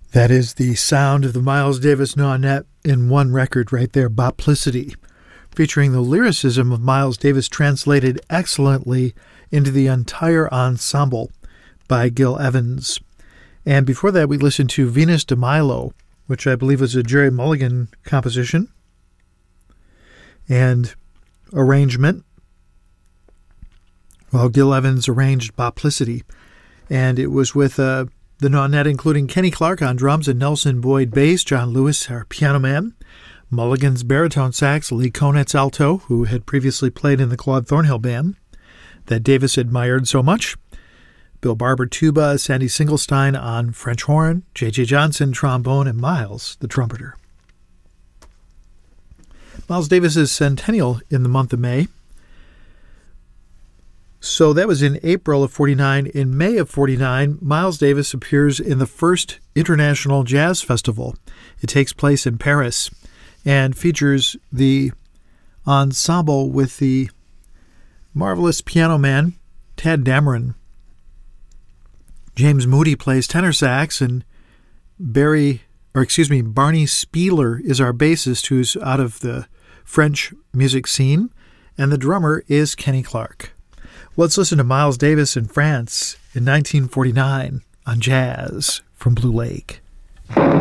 That is the sound of the Miles Davis Nonet in one record right there, Boplicity, featuring the lyricism of Miles Davis translated excellently into the entire ensemble by Gil Evans. And before that, we listened to Venus de Milo, which I believe was a Jerry Mulligan composition and arrangement. Well, Gil Evans arranged Boplicity, and it was with the Nonet including Kenny Clarke on drums and Nelson Boyd bass, John Lewis, our piano man, Mulligan's baritone sax, Lee Konitz alto, who had previously played in the Claude Thornhill band that Davis admired so much, Bill Barber tuba, Sandy Singlestein on French horn, J.J. Johnson trombone, and Miles, the trumpeter. Miles Davis's centennial in the month of May. So that was in April of 49. In May of 49, Miles Davis appears in the first International Jazz Festival. It takes place in Paris and features the ensemble with the marvelous piano man, Tad Dameron. James Moody plays tenor sax, and Barney Spieler is our bassist, who's out of the French music scene, and the drummer is Kenny Clarke. Let's listen to Miles Davis in France in 1949 on Jazz from Blue Lake.